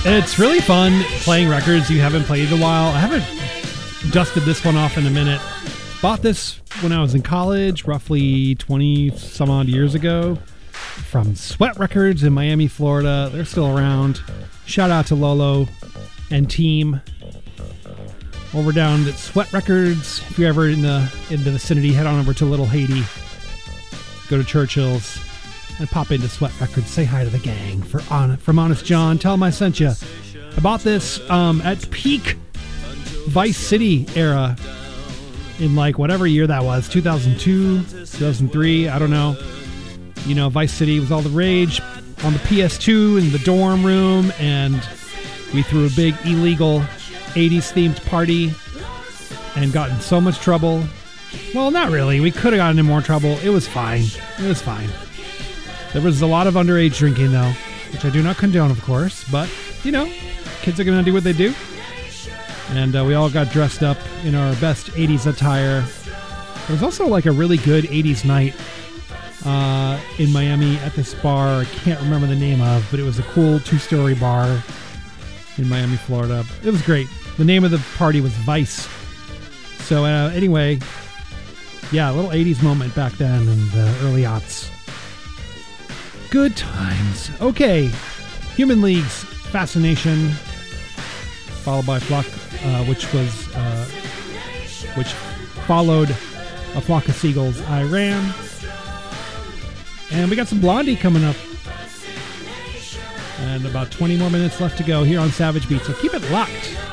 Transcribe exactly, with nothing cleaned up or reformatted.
It's really fun playing records you haven't played in a while. I haven't dusted this one off in a minute. Bought this when I was in college, roughly twenty some odd years ago, from Sweat Records in Miami, Florida. They're still around. Shout out to Lolo and team over down at Sweat Records. If you're ever in the in the vicinity, head on over to Little Haiti. Go to Churchill's and pop into Sweat Records. Say hi to the gang for on from Honest John. Tell them I sent you. I bought this um, at peak Vice City era in like whatever year that was, two thousand two, two thousand three, I don't know. You know, Vice City was all the rage on the P S two in the dorm room, and we threw a big illegal eighties themed party and got in so much trouble. Well, not really. We could have gotten in more trouble. It was fine. It was fine. There was a lot of underage drinking, though, which I do not condone, of course. But, you know, kids are going to do what they do. And uh, we all got dressed up in our best eighties attire. There was also like a really good eighties night uh, in Miami at this bar I can't remember the name of, but it was a cool two-story bar in Miami, Florida. It was great. The name of the party was Vice. So uh, anyway, yeah, a little eighties moment back then in the early aughts. Good times. Okay, Human League's Fascination, followed by Flock, uh, which was, uh, which followed A Flock of Seagulls, I Ran. And we got some Blondie coming up. And about twenty more minutes left to go here on Savage Beat, so keep it locked.